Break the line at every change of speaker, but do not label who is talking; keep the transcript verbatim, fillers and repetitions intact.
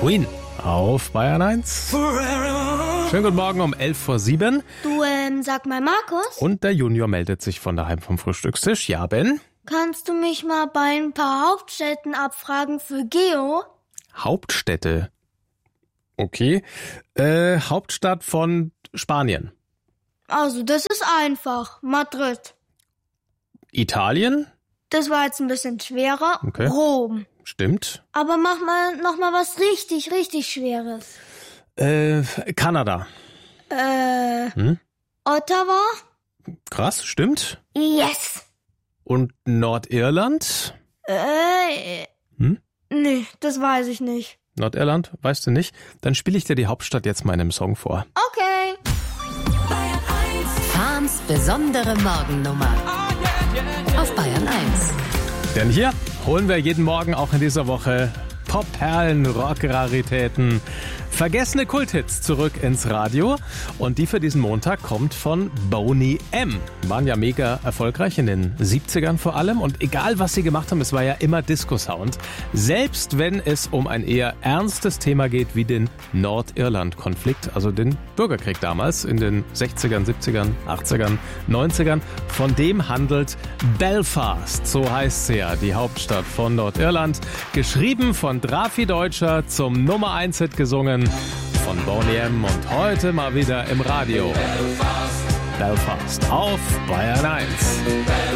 Queen auf Bayern eins. Schönen guten Morgen um elf vor sieben.
Du, ähm, sag mal, Markus.
Und der Junior meldet sich von daheim vom Frühstückstisch. Ja, Ben?
Kannst du mich mal bei ein paar Hauptstädten abfragen für Geo?
Hauptstädte. Okay. Äh, Hauptstadt von Spanien.
Also, das ist einfach. Madrid.
Italien?
Das war jetzt ein bisschen schwerer.
Okay.
Rom.
Stimmt.
Aber mach mal noch mal was richtig, richtig Schweres.
Äh, Kanada.
Äh,
Hm?
Ottawa?
Krass, stimmt.
Yes.
Und Nordirland?
Äh,
Hm?
nee, das weiß ich nicht.
Nordirland? Weißt du nicht? Dann spiele ich dir die Hauptstadt jetzt mal in einem Song vor.
Okay.
Farms besondere Morgennummer auf Bayern eins.
Denn hier holen wir jeden Morgen auch in dieser Woche Pop-Perlen, Rock-Raritäten, vergessene Kulthits zurück ins Radio. Und die für diesen Montag kommt von Boney M. Waren ja mega erfolgreich in den siebzigern vor allem. Und egal, was sie gemacht haben, es war ja immer Disco-Sound. Selbst wenn es um ein eher ernstes Thema geht wie den Nordirland-Konflikt, also den Bürgerkrieg damals in den sechzigern, siebzigern, achtzigern, neunzigern. Von dem handelt Belfast, so heißt sie ja, die Hauptstadt von Nordirland. Geschrieben von Drafi Deutscher, zum Nummer eins Hit gesungen von Boney M. Und heute mal wieder im Radio. Belfast, Belfast auf Bayern eins.